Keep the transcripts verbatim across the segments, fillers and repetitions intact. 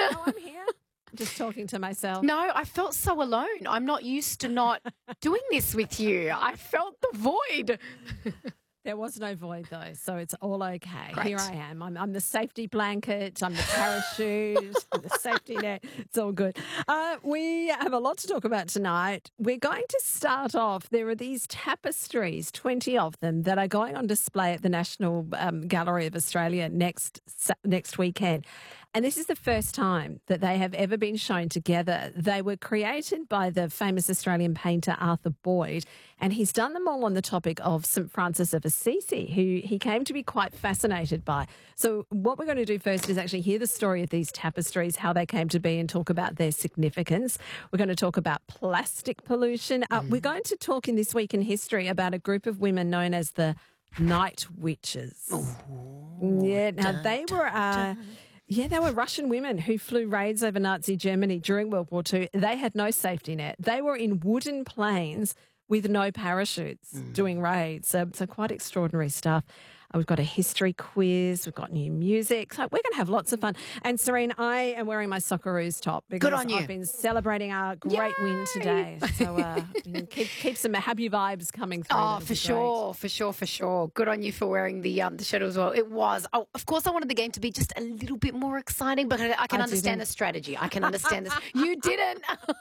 know I'm here? I'm just talking to myself. No, I felt so alone. I'm not used to not doing this with you. I felt the void. There was no void, though, so it's all okay. Great. Here I am. I'm, I'm the safety blanket. I'm the parachute, I'm the safety net. It's all good. Uh, we have a lot to talk about tonight. We're going to start off. There are these tapestries, twenty of them, that are going on display at the National um, Gallery of Australia next next weekend. And this is the first time that they have ever been shown together. They were created by the famous Australian painter Arthur Boyd, and he's done them all on the topic of Saint Francis of Assisi, who he came to be quite fascinated by. So what we're going to do first is actually hear the story of these tapestries, how they came to be, and talk about their significance. We're going to talk about plastic pollution. Uh, mm. We're going to talk in This Week in History about a group of women known as the Night Witches. Ooh, yeah, now dun, they were... Uh, Yeah, they were Russian women who flew raids over Nazi Germany during World War Two. They had no safety net. They were in wooden planes with no parachutes mm. doing raids. So, so quite extraordinary stuff. Uh, we've got a history quiz. We've got new music. So we're going to have lots of fun. And Serene, I am wearing my Socceroos top because Good on you. I've been celebrating our great Yay! win today. So uh, keep keep some happy vibes coming through. Oh, for sure, for sure, for sure. Good on you for wearing the um the shirt as well. It was. Oh, of course, I wanted the game to be just a little bit more exciting, but I, I can I understand didn't. the strategy. I can understand this. You didn't.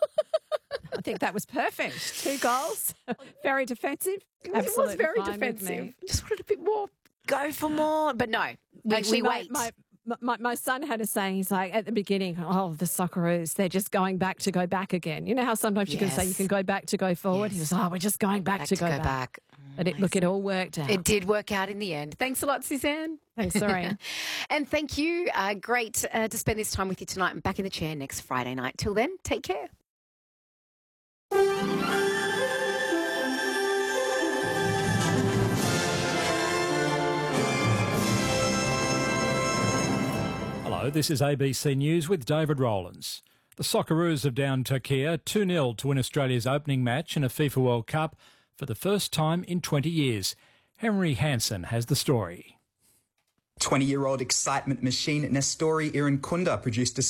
I think that was perfect. Two goals. Very defensive. Absolutely it was very fine defensive. Just wanted a bit more. Go for more. But no, we, Actually, we my, wait. My, my, my son had a saying, he's like, at the beginning, oh, the Socceroos, they're just going back to go back again. You know how sometimes you yes. can say you can go back to go forward? Yes. He was, oh, we're just going back, back to, go, to go back. back. But it, look, it all worked out. It did work out in the end. Thanks a lot, Suzanne. Thanks, Serene. And thank you. Uh, great uh, to spend this time with you tonight. I'm back in the chair next Friday night. Till then, take care. Hello, this is A B C News with David Rowlands. The Socceroos have downed Turkey two nil to win Australia's opening match in a FIFA World Cup for the first time in twenty years. Henry Hansen has the story. twenty-year-old excitement machine Nestori Irankunda produced a